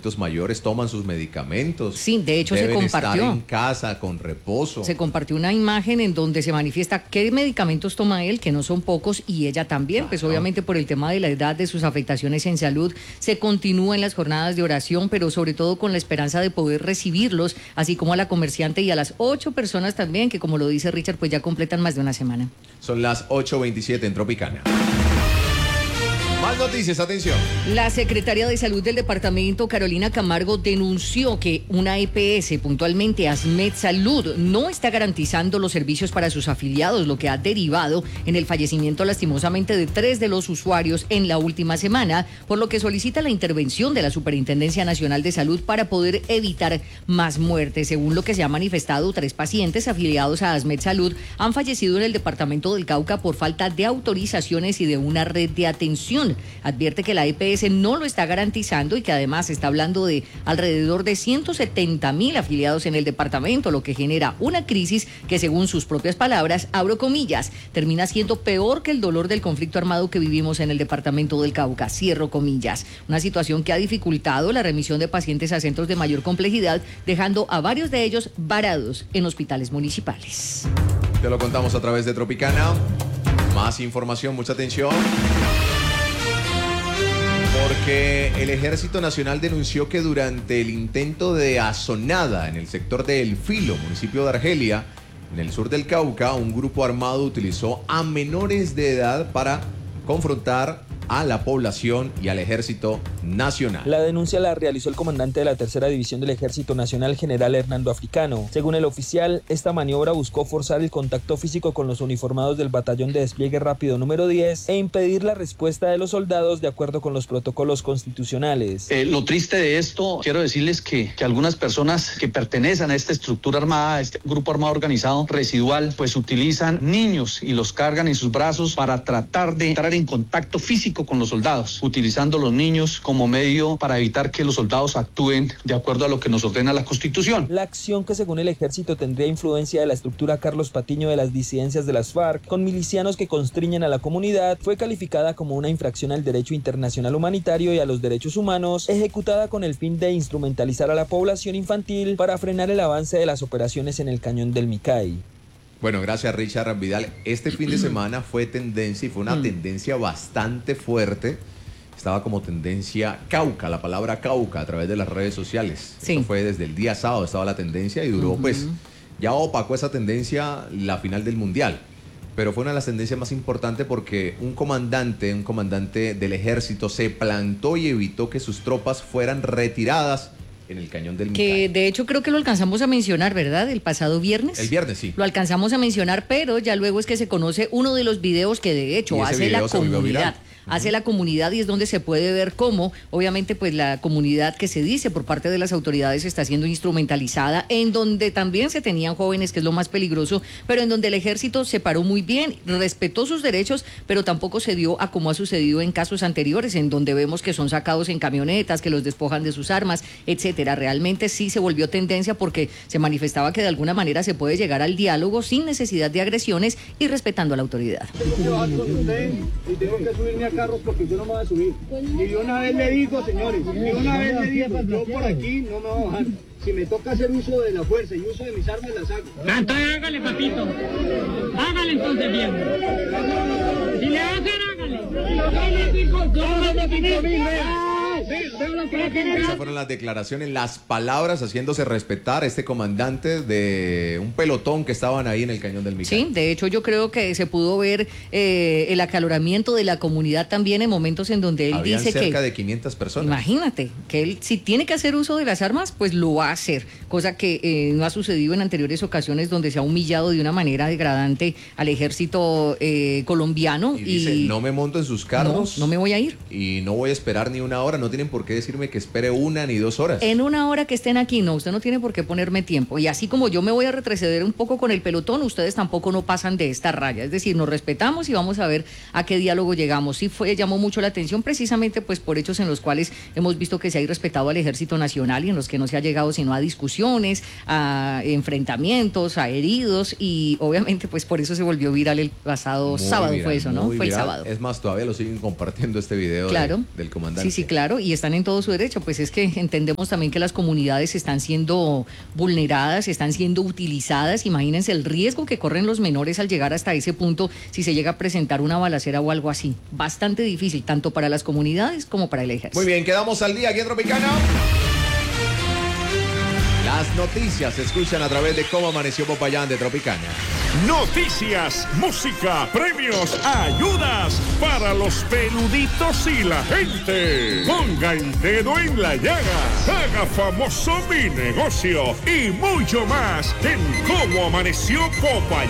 adultos mayores toman sus medicamentos. Sí, de hecho se compartió. Deben estar en casa con reposo. Se compartió una imagen en donde se manifiesta qué medicamentos toma él, que no son pocos, y ella también, pues obviamente por el tema de la edad, de sus afectaciones en salud, se continúa en las jornadas de oración, pero sobre todo con la esperanza de poder recibirlos, así como a la comerciante y a las 8 personas también, que como lo dice Richard, pues ya completan más de una semana. Son las 8:27 en Tropicana. Más noticias, atención. La secretaria de Salud del departamento, Carolina Camargo, denunció que una EPS, puntualmente ASMED Salud, no está garantizando los servicios para sus afiliados, lo que ha derivado en el fallecimiento lastimosamente de 3 de los usuarios en la última semana, por lo que solicita la intervención de la Superintendencia Nacional de Salud para poder evitar más muertes. Según lo que se ha manifestado, 3 pacientes afiliados a ASMED Salud han fallecido en el departamento del Cauca por falta de autorizaciones y de una red de atención. Advierte que la EPS no lo está garantizando y que además está hablando de alrededor de 170,000 afiliados en el departamento, lo que genera una crisis que, según sus propias palabras, abro comillas, termina siendo peor que el dolor del conflicto armado que vivimos en el departamento del Cauca, cierro comillas. Una situación que ha dificultado la remisión de pacientes a centros de mayor complejidad, dejando a varios de ellos varados en hospitales municipales. Te lo contamos a través de Tropicana. Más información, mucha atención. Porque el Ejército Nacional denunció que durante el intento de asonada en el sector de El Filo, municipio de Argelia, en el sur del Cauca, un grupo armado utilizó a menores de edad para confrontar a la población y al Ejército Nacional. La denuncia la realizó el comandante de la Tercera División del Ejército Nacional, general Hernando Africano. Según el oficial, esta maniobra buscó forzar el contacto físico con los uniformados del Batallón de Despliegue Rápido número 10 e impedir la respuesta de los soldados de acuerdo con los protocolos constitucionales. Lo triste de esto, quiero decirles que algunas personas que pertenecen a esta estructura armada, a este grupo armado organizado residual, pues utilizan niños y los cargan en sus brazos para tratar de entrar en contacto físico con los soldados, utilizando los niños como medio para evitar que los soldados actúen de acuerdo a lo que nos ordena la Constitución. La acción, que según el ejército tendría influencia de la estructura Carlos Patiño de las disidencias de las FARC, con milicianos que constriñen a la comunidad, fue calificada como una infracción al derecho internacional humanitario y a los derechos humanos, ejecutada con el fin de instrumentalizar a la población infantil para frenar el avance de las operaciones en el cañón del Micay. Bueno, gracias Richard Vidal. Este fin de semana fue tendencia y fue una tendencia bastante fuerte. Estaba como tendencia Cauca, la palabra Cauca a través de las redes sociales. Sí. Esto fue desde el día sábado, estaba la tendencia y duró pues, ya opacó esa tendencia la final del Mundial. Pero fue una de las tendencias más importantes porque un comandante del ejército se plantó y evitó que sus tropas fueran retiradas en el cañón del Micay. Que de hecho creo que lo alcanzamos a mencionar, ¿verdad? El pasado viernes. El viernes, sí. Lo alcanzamos a mencionar, pero ya luego es que se conoce uno de los videos que de hecho hace la comunidad. Hace la comunidad y es donde se puede ver cómo, obviamente, pues la comunidad que se dice por parte de las autoridades está siendo instrumentalizada, en donde también se tenían jóvenes, que es lo más peligroso, pero en donde el ejército se paró muy bien, respetó sus derechos, pero tampoco se dio a como ha sucedido en casos anteriores, en donde vemos que son sacados en camionetas, que los despojan de sus armas, etcétera. Realmente sí se volvió tendencia porque se manifestaba que de alguna manera se puede llegar al diálogo sin necesidad de agresiones y respetando a la autoridad. Y tengo que subirme a carros porque yo no me voy a subir. Y de una vez le digo, señores, de una vez le digo, yo por aquí no me voy a bajar. Si me toca hacer uso de la fuerza y uso de mis armas, las hago. Entonces hágale, papito. Hágale entonces bien. Si le va a hacer, hágale. Yo le digo, yo le digo, Esas fueron las declaraciones, las palabras haciéndose respetar a este comandante de un pelotón que estaban ahí en el cañón del Micay. Sí, de hecho yo creo que se pudo ver el acaloramiento de la comunidad también en momentos en donde él Habían dice que... cerca de 500 personas. Imagínate, que él si tiene que hacer uso de las armas, pues lo va a hacer, cosa que no ha sucedido en anteriores ocasiones donde se ha humillado de una manera degradante al ejército colombiano. Y dice, no me monto en sus carros. No me voy a ir. Y no voy a esperar ni una hora, no tienen por qué decirme que espere 1 ni 2 horas. En una hora que estén aquí, no, usted no tiene por qué ponerme tiempo. Y así como yo me voy a retroceder un poco con el pelotón, ustedes tampoco no pasan de esta raya. Es decir, nos respetamos y vamos a ver a qué diálogo llegamos. Sí llamó mucho la atención precisamente pues por hechos en los cuales hemos visto que se ha irrespetado al Ejército Nacional y en los que no se ha llegado sino a discusiones, a enfrentamientos, a heridos y obviamente pues por eso se volvió viral el pasado sábado, fue eso, ¿no? Fue el sábado. Es más, todavía lo siguen compartiendo este video claro. del comandante. Sí, claro. y están en todo su derecho, pues es que entendemos también que las comunidades están siendo vulneradas, están siendo utilizadas. Imagínense el riesgo que corren los menores al llegar hasta ese punto si se llega a presentar una balacera o algo así. Bastante difícil, tanto para las comunidades como para el ejército. Muy bien, quedamos al día aquí en Tropicana. Las noticias se escuchan a través de Cómo Amaneció Popayán de Tropicana. Noticias, música, premios, ayudas para los peluditos y la gente. Ponga el dedo en la llaga, haga famoso mi negocio y mucho más en Cómo Amaneció Popayán.